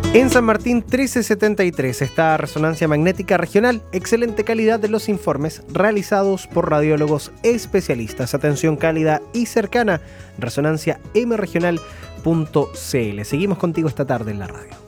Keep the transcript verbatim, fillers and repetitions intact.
En San Martín trece setenta y tres está Resonancia Magnética Regional. Excelente calidad de los informes realizados por radiólogos especialistas. Atención cálida y cercana. resonancia m regional punto c l. Seguimos contigo esta tarde en la radio.